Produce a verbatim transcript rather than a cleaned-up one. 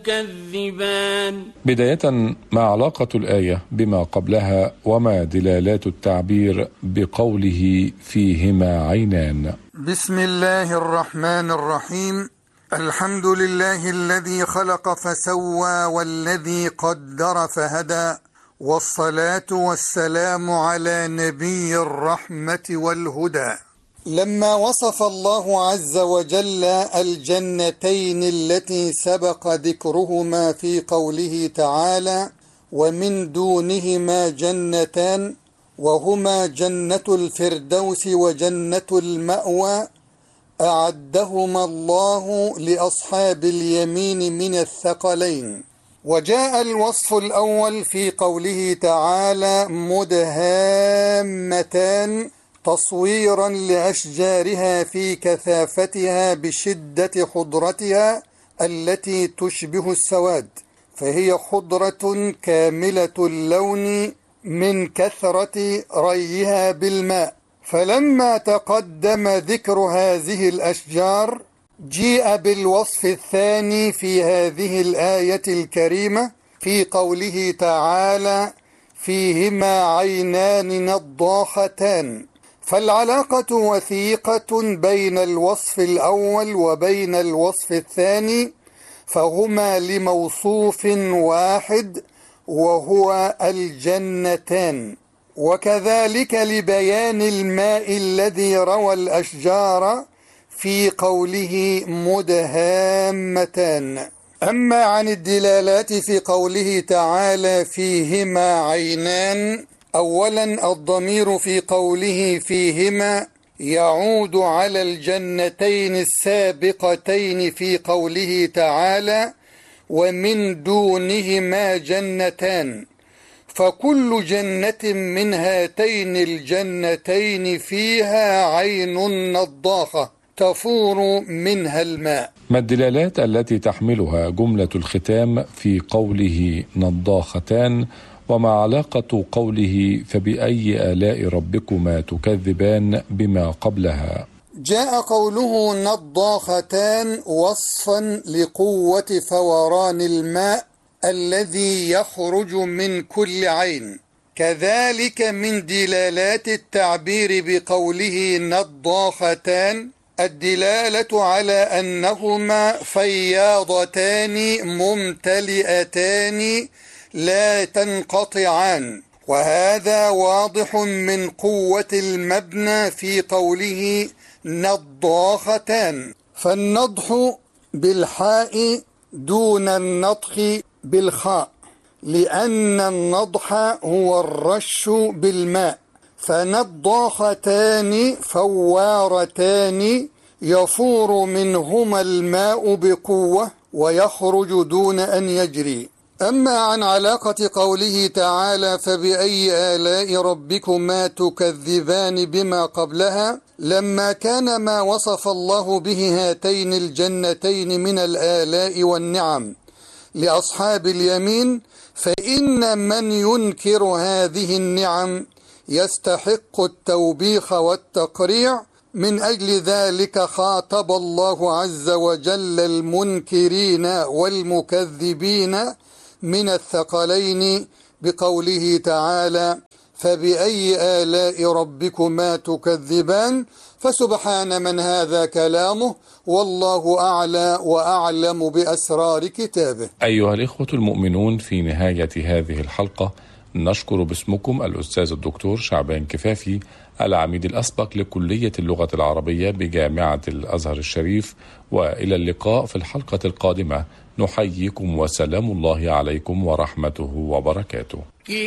تكذبان. بداية، ما علاقة الآية بما قبلها وما دلالات التعبير بقوله فيهما عينان؟ بسم الله الرحمن الرحيم. الحمد لله الذي خلق فسوى والذي قدر فهدى، والصلاة والسلام على نبي الرحمة والهدى. لما وصف الله عز وجل الجنتين التي سبق ذكرهما في قوله تعالى: ومن دونهما جنتان، وهما جنة الفردوس وجنة المأوى، أعدهما الله لأصحاب اليمين من الثقلين. وجاء الوصف الأول في قوله تعالى: مدهامتان، تصويرا لأشجارها في كثافتها بشدة خضرتها التي تشبه السواد، فهي خضرة كاملة اللون من كثرة ريها بالماء. فلما تقدم ذكر هذه الأشجار جيء بالوصف الثاني في هذه الآية الكريمة في قوله تعالى: فيهما عينان نضاختان. فالعلاقة وثيقة بين الوصف الأول وبين الوصف الثاني، فهما لموصوف واحد وهو الجنتان. وكذلك لبيان الماء الذي روى الأشجار في قوله مدهامتان. أما عن الدلالات في قوله تعالى فيهما عينان، أولا الضمير في قوله فيهما يعود على الجنتين السابقتين في قوله تعالى: ومن دونهما جنتان، فكل جنة من هاتين الجنتين فيها عين نضاخة تفور منها الماء. ما الدلالات التي تحملها جملة الختام في قوله نضاختان، وما علاقة قوله فبأي آلاء ربكما تكذبان بما قبلها؟ جاء قوله نضاختان وصفا لقوة فوران الماء الذي يخرج من كل عين. كذلك من دلالات التعبير بقوله نضاختان الدلالة على أنهما فياضتان ممتلئتان لا تنقطعان، وهذا واضح من قوة المبنى في قوله نضاختان. فالنضح بالحاء دون النطق بالخاء، لأن النضح هو الرش بالماء. فنضاختان فوارتان يفور منهما الماء بقوة ويخرج دون أن يجري. أما عن علاقة قوله تعالى فبأي آلاء ربكما تكذبان بما قبلها، لما كان ما وصف الله به هاتين الجنتين من الآلاء والنعم لأصحاب اليمين، فإن من ينكر هذه النعم يستحق التوبيخ والتقريع. من أجل ذلك خاطب الله عز وجل المنكرين والمكذبين من الثقلين بقوله تعالى فبأي آلاء ربكما تكذبان. فسبحان من هذا كلامه، والله أعلى وأعلم بأسرار كتابه. أيها الإخوة المؤمنون، في نهاية هذه الحلقة نشكر باسمكم الأستاذ الدكتور شعبان كفافي، العميد الأسبق لكلية اللغة العربية بجامعة الأزهر الشريف، وإلى اللقاء في الحلقة القادمة. نحييكم وسلام الله عليكم ورحمته وبركاته.